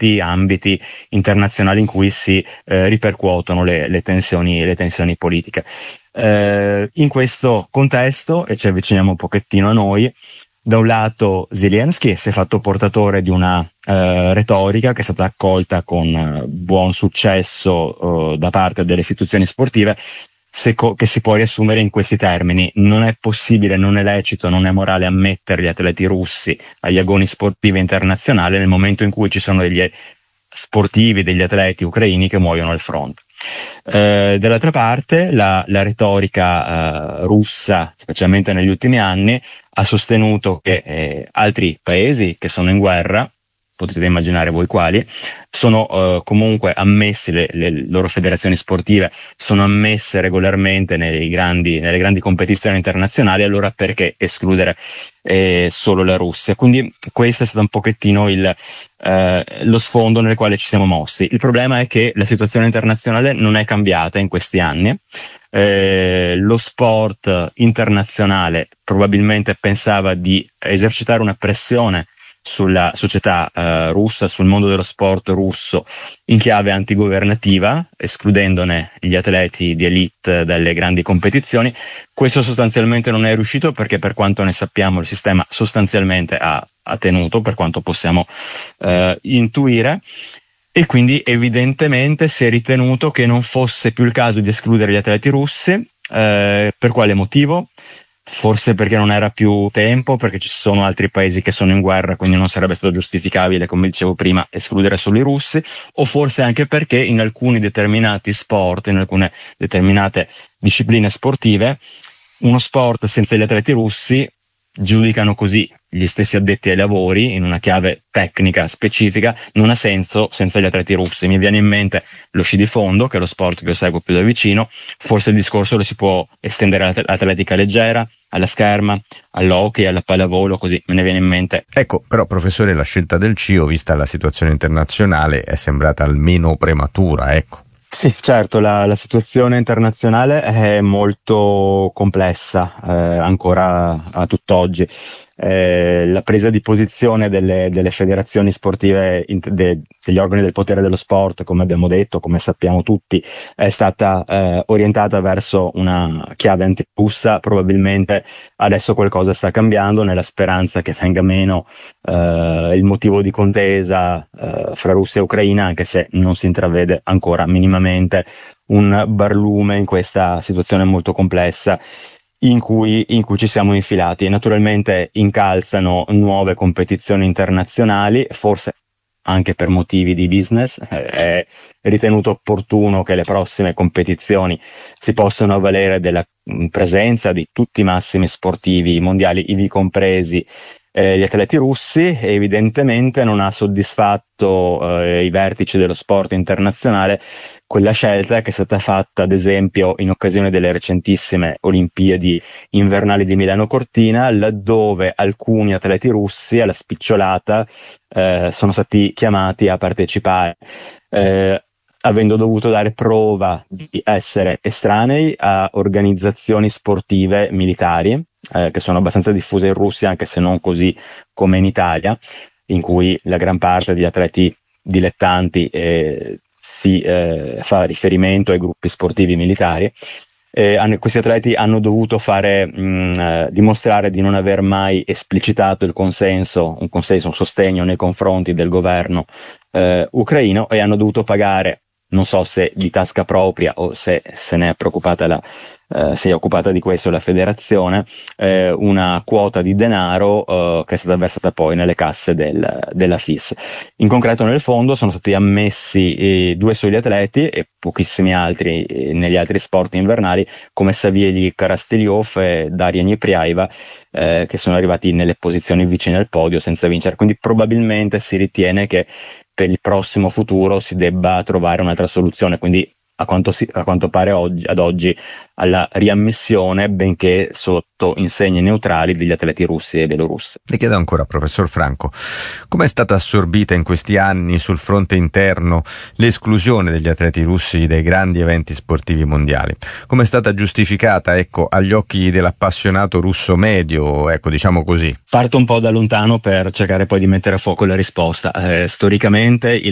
contesti, ambiti internazionali in cui si ripercuotono le tensioni politiche. In questo contesto, e ci avviciniamo un pochettino a noi, da un lato Zelensky si è fatto portatore di una retorica che è stata accolta con buon successo da parte delle istituzioni sportive, che si può riassumere in questi termini: non è possibile, non è lecito, non è morale ammettere gli atleti russi agli agoni sportivi internazionali nel momento in cui ci sono degli sportivi, degli atleti ucraini che muoiono al fronte. Dall'altra parte la retorica russa, specialmente negli ultimi anni, ha sostenuto che altri paesi che sono in guerra, potete immaginare voi quali, sono comunque ammessi, le loro federazioni sportive sono ammesse regolarmente nelle grandi competizioni internazionali, allora perché escludere solo la Russia? Quindi questo è stato un pochettino lo sfondo nel quale ci siamo mossi. Il problema è che la situazione internazionale non è cambiata in questi anni. Lo sport internazionale probabilmente pensava di esercitare una pressione sulla società russa, sul mondo dello sport russo in chiave antigovernativa, escludendone gli atleti di elite dalle grandi competizioni. Questo sostanzialmente non è riuscito, perché per quanto ne sappiamo il sistema sostanzialmente ha tenuto, per quanto possiamo intuire, e quindi evidentemente si è ritenuto che non fosse più il caso di escludere gli atleti russi. Per quale motivo? Forse perché non era più tempo, perché ci sono altri paesi che sono in guerra, quindi non sarebbe stato giustificabile, come dicevo prima, escludere solo i russi, o forse anche perché in alcuni determinati sport, in alcune determinate discipline sportive, uno sport senza gli atleti russi, giudicano così gli stessi addetti ai lavori in una chiave tecnica specifica, non ha senso senza gli atleti russi. Mi viene in mente lo sci di fondo, che è lo sport che io seguo più da vicino. Forse il discorso lo si può estendere all'atletica leggera, alla scherma, all'hockey, alla pallavolo, così me ne viene in mente. Ecco, però professore, la scelta del CIO, vista la situazione internazionale, è sembrata almeno prematura, ecco. Sì, certo, la situazione internazionale è molto complessa, ancora a tutt'oggi. La presa di posizione delle federazioni sportive, degli organi del potere dello sport, come abbiamo detto, come sappiamo tutti, è stata orientata verso una chiave antirussa. Probabilmente adesso qualcosa sta cambiando, nella speranza che venga meno il motivo di contesa fra Russia e Ucraina, anche se non si intravede ancora minimamente un barlume in questa situazione molto complessa in cui ci siamo infilati. Naturalmente incalzano nuove competizioni internazionali, forse anche per motivi di business. È ritenuto opportuno che le prossime competizioni si possano avvalere della presenza di tutti i massimi sportivi mondiali, ivi compresi gli atleti russi. E evidentemente non ha soddisfatto i vertici dello sport internazionale quella scelta che è stata fatta, ad esempio, in occasione delle recentissime Olimpiadi invernali di Milano Cortina, laddove alcuni atleti russi alla spicciolata sono stati chiamati a partecipare, avendo dovuto dare prova di essere estranei a organizzazioni sportive militari, che sono abbastanza diffuse in Russia, anche se non così come in Italia, in cui la gran parte degli atleti dilettanti si fa riferimento ai gruppi sportivi militari. Questi atleti hanno dovuto dimostrare di non aver mai esplicitato un sostegno nei confronti del governo ucraino, e hanno dovuto pagare, non so se di tasca propria o se ne è preoccupata si è occupata di questo la federazione, una quota di denaro che è stata versata poi nelle casse della FIS. In concreto nel fondo sono stati ammessi 2 soli atleti e pochissimi altri negli altri sport invernali, come Savieli Karasteliov e Daria Nipriaeva, che sono arrivati nelle posizioni vicine al podio senza vincere. Quindi probabilmente si ritiene che per il prossimo futuro si debba trovare un'altra soluzione, quindi a quanto pare ad oggi alla riammissione, benché sotto insegne neutrali, degli atleti russi e belorussi. Le chiedo ancora, professor Franco, come è stata assorbita in questi anni sul fronte interno l'esclusione degli atleti russi dai grandi eventi sportivi mondiali? Come è stata giustificata, agli occhi dell'appassionato russo medio, diciamo così? Parto un po' da lontano per cercare poi di mettere a fuoco la risposta. Storicamente